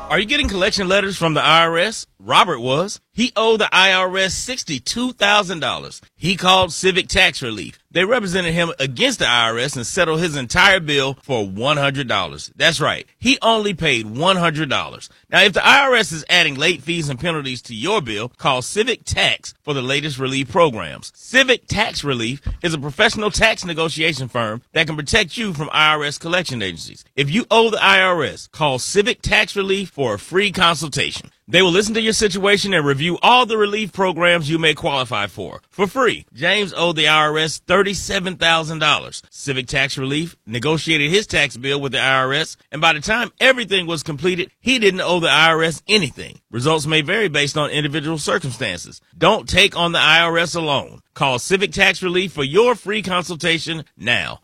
Are you getting collection letters from the IRS? Robert was. He owed the IRS $62,000. He called Civic Tax Relief. They represented him against the IRS and settled his entire bill for $100. That's right. He only paid $100. Now, if the IRS is adding late fees and penalties to your bill, call Civic Tax for the latest relief programs. Civic Tax Relief is a professional tax negotiation firm that can protect you from IRS collection agencies. If you owe the IRS, call Civic Tax Relief for a free consultation. They will listen to your situation and review all the relief programs you may qualify for free. James owed the IRS $37,000. Civic Tax Relief negotiated his tax bill with the IRS, and by the time everything was completed, he didn't owe the IRS anything. Results may vary based on individual circumstances. Don't take on the IRS alone. Call Civic Tax Relief for your free consultation now.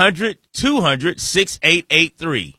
800-200-6883.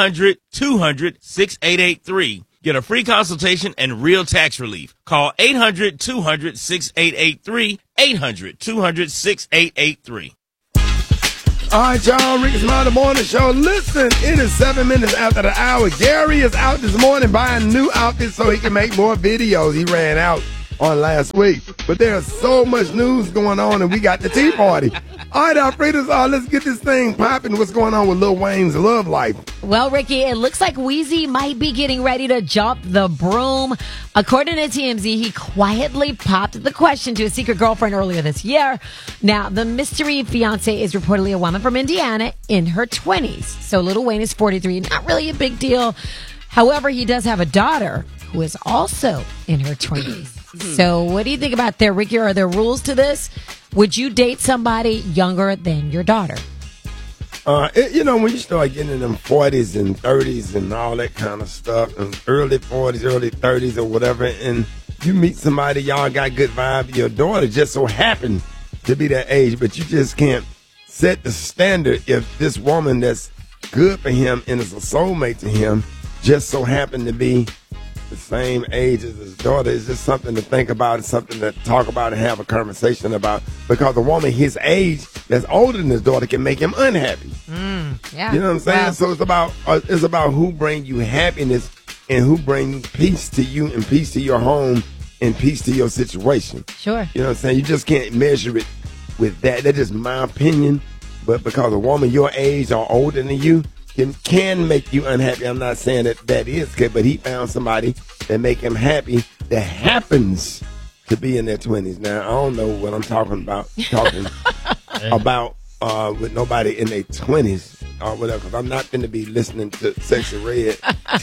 800-200-6883. Get a free consultation and real tax relief. Call 800-200-6883. 800-200-6883. All right, y'all. Rick's Smiley Morning Show. Listen, it is 7 minutes after the hour. Gary is out this morning buying new outfits so he can make more videos. He ran out on last week. But there's so much news going on, and we got the Tea Party. All right, Alfreda's, let's get this thing popping. What's going on with Lil Wayne's love life? Well, Ricky, it looks like Weezy might be getting ready to jump the broom. According to TMZ, he quietly popped the question to a secret girlfriend earlier this year. Now, the mystery fiance is reportedly a woman from Indiana in her 20s. So Lil Wayne is 43, not really a big deal. However, he does have a daughter who is also in her 20s. So what do you think about that, Ricky? Are there rules to this? Would you date somebody younger than your daughter? When you start getting in them 40s and 30s and all that kind of stuff, and early 40s, early 30s or whatever, and you meet somebody, y'all got good vibe, your daughter just so happened to be that age, but you just can't set the standard if this woman that's good for him and is a soulmate to him just so happened to be the same age as his daughter. Is just something to think about. It's something to talk about and have a conversation about, because a woman his age that's older than his daughter can make him unhappy. Yeah. You know what I'm saying? So it's about who bring you happiness and who bring peace to you and peace to your home and peace to your situation. Sure. You know what I'm saying? You just can't measure it with that. That's just my opinion. But because a woman your age or older than you can make you unhappy. I'm not saying that is good, but he found somebody that make him happy that happens to be in their 20s. Now, I don't know what I'm talking about with nobody in their 20s or whatever, because I'm not going to be listening to Sexy Red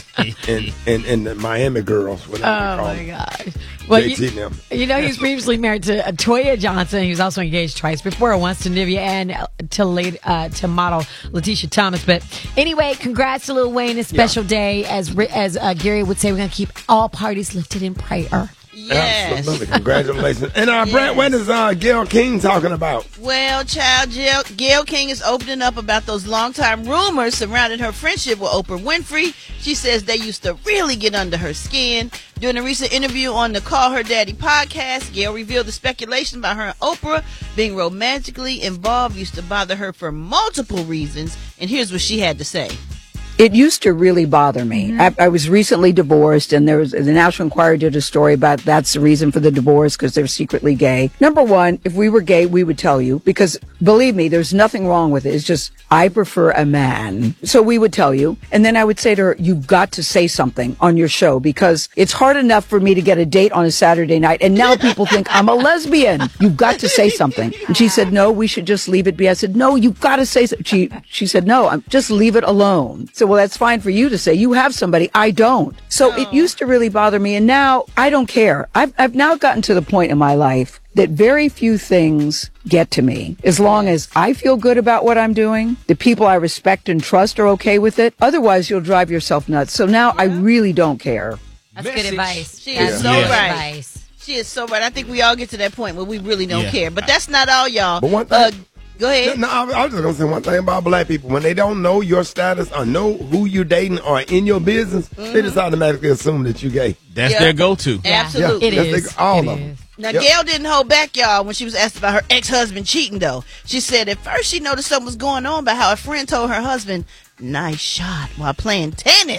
and the Miami Girls, whatever they call them. Oh, my gosh. Well, JT he's previously married to Toya Johnson. He was also engaged twice before, once to Nivea and to model Letitia Thomas. But anyway, congrats to Lil Wayne. A special day. As Gary would say, we're going to keep all parties lifted in prayer. Yes. Absolutely. Congratulations. And Brent, what is Gayle King talking about? Well, child, Gayle King is opening up about those long-time rumors surrounding her friendship with Oprah Winfrey. She says they used to really get under her skin. During a recent interview on the Call Her Daddy podcast, Gayle revealed the speculation about her and Oprah being romantically involved used to bother her for multiple reasons. And here's what she had to say. It used to really bother me. I was recently divorced, and the National Enquirer did a story about that's the reason for the divorce, because they're secretly gay. Number one, if we were gay, we would tell you, because believe me, there's nothing wrong with it. It's just, I prefer a man. So we would tell you. And then I would say to her, you've got to say something on your show, because it's hard enough for me to get a date on a Saturday night, and now people think I'm a lesbian. You've got to say something. And she said, no, we should just leave it be. I said, no, you've got to say something. She said, no, just leave it alone. So, well, that's fine for you to say. You have somebody. I don't. So It used to really bother me, and now I don't care. I've now gotten to the point in my life that very few things get to me. As long as I feel good about what I'm doing, the people I respect and trust are okay with it. Otherwise, you'll drive yourself nuts. So now I really don't care. That's good advice. She is so right. She is so right. I think we all get to that point where we really don't care. But that's not all, y'all. But one thing, go ahead. No, I was just going to say one thing about black people. When they don't know your status or know who you're dating or in your business, they just automatically assume that you're gay. That's their go-to. Absolutely. It is. All of them. Now, Gayle didn't hold back, y'all, when she was asked about her ex-husband cheating, though. She said at first she noticed something was going on about how a friend told her husband, nice shot, while playing tennis.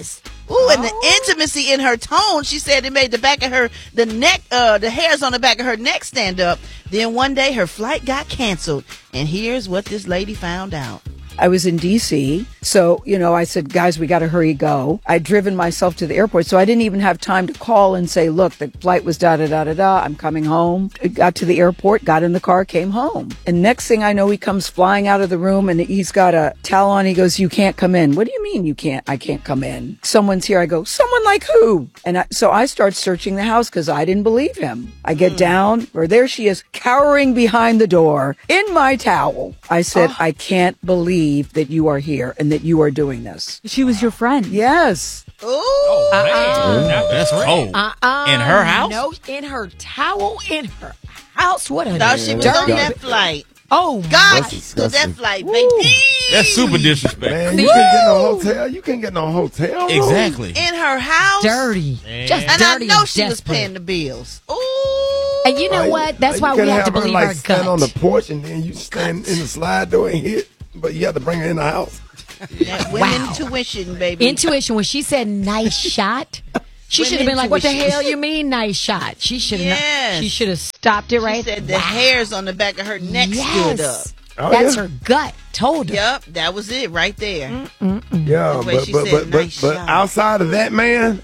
Ooh, and the intimacy in her tone, she said it made the hairs on the back of her neck stand up. Then one day her flight got canceled. And here's what this lady found out. I was in D.C., so, I said, guys, we got to hurry go. I'd driven myself to the airport, so I didn't even have time to call and say, look, the flight was da-da-da-da-da, I'm coming home. I got to the airport, got in the car, came home. And next thing I know, he comes flying out of the room, and he's got a towel on. He goes, you can't come in. What do you mean I can't come in? Someone's here. I go, someone like who? And so I start searching the house because I didn't believe him. I get down, where there she is, cowering behind the door in my towel. I said, I can't believe that you are here and that you are doing this. She was your friend. Yes. Ooh. That's cold. In her house? No, in her towel, in her house. What a Thought she was on that flight. Oh, God, That's she's to that disgusting. flight, baby. That's super disrespectful. Man, you can't get no hotel. You can't get no hotel room. Exactly. In her house. dirty. Just And dirty I know and she was desperate. paying the bills. Ooh. And you know what? That's why you we can't have to her, believe like, her stand gut. on the porch and then you stand in the slide door and hit, but you have to bring her in the house. That women tuition, baby. Intuition. When she said nice shot, she Women should have been like, "What the intuition. hell you mean nice shot?" She should have. Yes. She should have stopped it She right. said the hairs on the back of her neck stood up. Oh, That's yeah. her gut told her. Yep, that was it right there. Yeah, That's why she said nice but shot. outside of that man,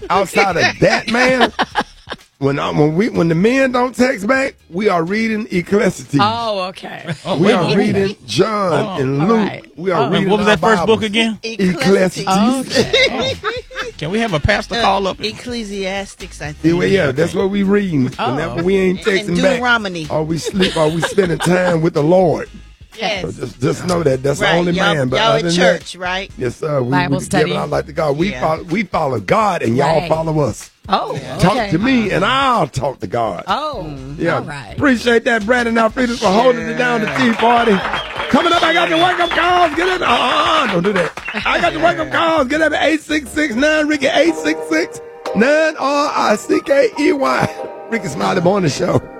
when the men don't text back, we are reading Ecclesiastes. Oh, okay. We are reading John and all Luke. right. We are reading What was our that first Bibles. book again? Ecclesiastes. Can we have a pastor call up? Ecclesiastics, I Yeah, think. well, yeah, that's what we reading. Whenever we ain't texting And back, Deuteronomy. or we sleep, or we spending time with the Lord. Yes. So just know that that's Right. the only y'all, man. But y'all other in than church, right? that, yes, sir. We Bible give study. it out like to God. We Yeah. follow God, and y'all Right. follow us. Oh, Talk okay. to me, and I'll talk to God. Oh, Yeah. all right. Appreciate that, Brandon Alfredas, for holding it down, the Tea Party. Coming up, I got the wake-up calls. Get in. Don't do that. I got the wake-up calls. Get up at 866-9-RICKY, 866-9-RICKEY. Ricky Smiley Morning Show.